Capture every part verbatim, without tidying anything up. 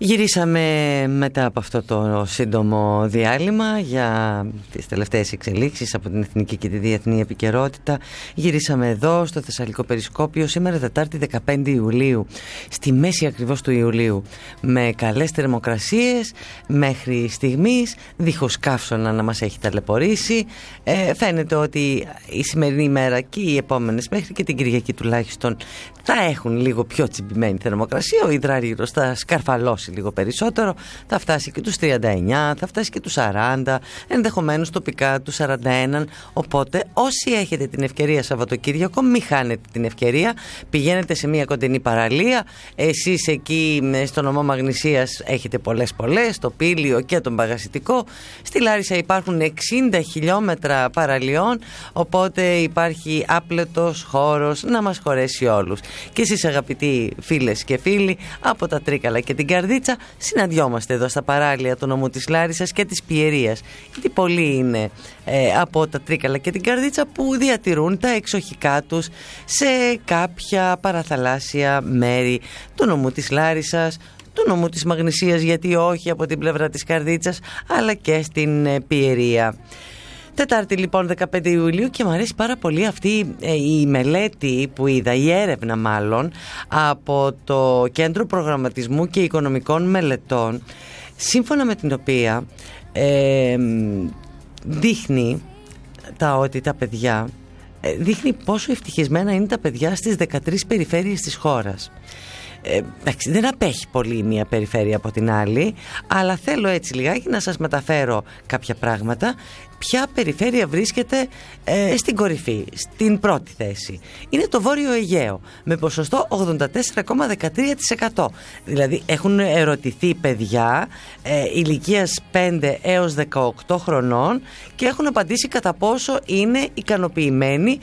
Γυρίσαμε μετά από αυτό το σύντομο διάλειμμα για τις τελευταίες εξελίξεις από την εθνική και τη διεθνή επικαιρότητα. Γυρίσαμε εδώ στο Θεσσαλικό Περισκόπιο σήμερα Τετάρτη δεκαπέντε Ιουλίου, στη μέση ακριβώς του Ιουλίου, με καλές θερμοκρασίες μέχρι στιγμής, δίχως καύσωνα να μας έχει ταλαιπωρήσει. Ε, φαίνεται ότι η σημερινή ημέρα και οι επόμενες μέχρι και την Κυριακή τουλάχιστον θα έχουν λίγο πιο τσιμπημένη θερμοκρασία. Ο υδράρυρος θα σκαρφαλώσει λίγο περισσότερο, θα φτάσει και τους τριάντα εννιά, θα φτάσει και τους σαράντα, ενδεχομένως τοπικά τους σαράντα ένα. Οπότε όσοι έχετε την ευκαιρία Σαββατοκύριακο, μην χάνετε την ευκαιρία, πηγαίνετε σε μια κοντινή παραλία. Εσείς εκεί στο νομό Μαγνησίας έχετε πολλές πολλές, το Πήλιο και τον Παγασιτικό. Στη Λάρισα υπάρχουν εξήντα χιλιόμετρα παραλιών, οπότε υπάρχει άπλετος χώρος να μας χωρέσει όλους. Και εσείς αγαπητοί φίλες και φίλοι από τα Τρίκαλα και την Καρδίτσα, συναντιόμαστε εδώ στα παράλια του νομού της Λάρισσας και της Πιερίας, γιατί πολλοί είναι ε, από τα Τρίκαλα και την Καρδίτσα που διατηρούν τα εξοχικά τους σε κάποια παραθαλάσσια μέρη του νομού της Λάρισσας, του νομού της Μαγνησίας, γιατί όχι, από την πλευρά της Καρδίτσας, αλλά και στην ε, Πιερία. Τετάρτη λοιπόν δεκαπέντε Ιουλίου, και μου αρέσει πάρα πολύ αυτή ε, η μελέτη που είδα, η έρευνα μάλλον, από το Κέντρο Προγραμματισμού και Οικονομικών Μελετών, σύμφωνα με την οποία ε, δείχνει τα, ότι τα παιδιά, ε, δείχνει πόσο ευτυχισμένα είναι τα παιδιά στις δεκατρείς περιφέρειες της χώρας. Ε, εντάξει, δεν απέχει πολύ η μία περιφέρεια από την άλλη, αλλά θέλω έτσι λιγάκι να σας μεταφέρω κάποια πράγματα. Ποια περιφέρεια βρίσκεται ε, στην κορυφή, στην πρώτη θέση? Είναι το Βόρειο Αιγαίο, με ποσοστό ογδόντα τέσσερα κόμμα δεκατρία τοις εκατό. Δηλαδή έχουν ερωτηθεί παιδιά ε, ηλικίας πέντε έως δεκαοκτώ χρονών και έχουν απαντήσει κατά πόσο είναι ικανοποιημένοι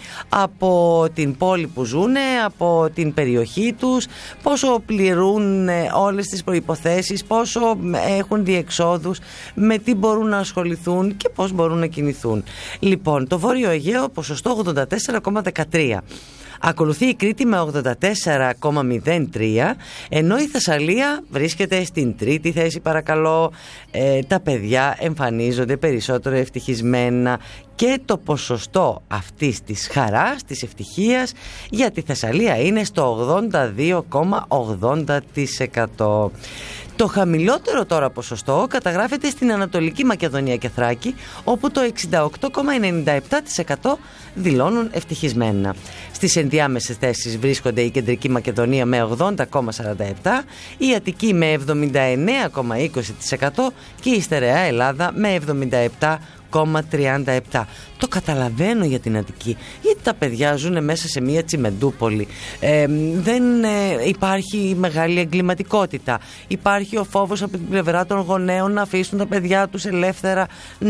από την πόλη που ζουν, από την περιοχή τους, πόσο πληρούν όλες τις προϋποθέσεις, πόσο έχουν διεξόδους, με τι μπορούν να ασχοληθούν και πώς μπορούν να κινηθούν. Λοιπόν, το Βόρειο Αιγαίο ποσοστό ογδόντα τέσσερα κόμμα δεκατρία. Ακολουθεί η Κρήτη με ογδόντα τέσσερα κόμμα μηδέν τρία, ενώ η Θεσσαλία βρίσκεται στην τρίτη θέση, παρακαλώ. Ε, τα παιδιά εμφανίζονται περισσότερο ευτυχισμένα και το ποσοστό αυτής της χαράς, της ευτυχίας για τη Θεσσαλία είναι στο ογδόντα δύο κόμμα ογδόντα τοις εκατό. Το χαμηλότερο τώρα ποσοστό καταγράφεται στην Ανατολική Μακεδονία και Θράκη, όπου το εξήντα οκτώ κόμμα ενενήντα επτά τοις εκατό δηλώνουν ευτυχισμένα. Στις ενδιάμεσες θέσεις βρίσκονται η Κεντρική Μακεδονία με ογδόντα κόμμα σαράντα επτά, η Αττική με εβδομήντα εννέα κόμμα είκοσι τοις εκατό και η Στερεά Ελλάδα με εβδομήντα επτά κόμμα τριάντα επτά. Το καταλαβαίνω για την Αττική, γιατί τα παιδιά ζουν μέσα σε μια τσιμεντούπολη. Ε, δεν ε, υπάρχει μεγάλη εγκληματικότητα. Υπάρχει ο φόβος από την πλευρά των γονέων να αφήσουν τα παιδιά τους ελεύθερα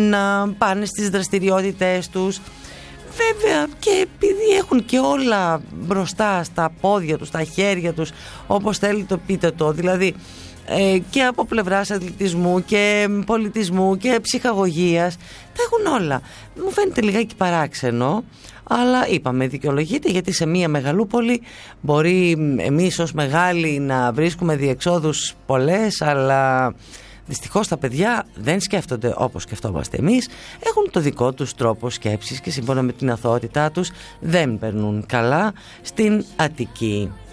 να πάνε στις δραστηριότητες τους. Βέβαια, και επειδή έχουν και όλα μπροστά στα πόδια τους, στα χέρια τους, όπως θέλετε πείτε το, δηλαδή ε, και από πλευράς αθλητισμού και πολιτισμού και ψυχαγωγίας, τα έχουν όλα. Μου φαίνεται λιγάκι παράξενο, αλλά είπαμε, δικαιολογείται, γιατί σε μια μεγαλούπολη μπορεί εμείς ως μεγάλοι να βρίσκουμε διεξόδους πολλές, αλλά δυστυχώς τα παιδιά δεν σκέφτονται όπως σκεφτόμαστε εμείς. Έχουν το δικό τους τρόπο σκέψης και σύμφωνα με την αθωότητά τους δεν περνούν καλά στην Αττική.